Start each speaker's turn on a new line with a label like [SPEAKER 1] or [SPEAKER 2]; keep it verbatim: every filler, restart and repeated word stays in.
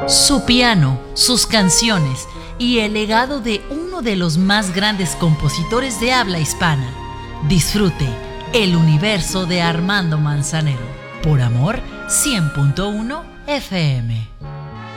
[SPEAKER 1] Su piano, sus canciones y el legado de uno de los más grandes compositores de habla hispana. Disfrute El universo de Armando Manzanero por Amor cien punto uno F M.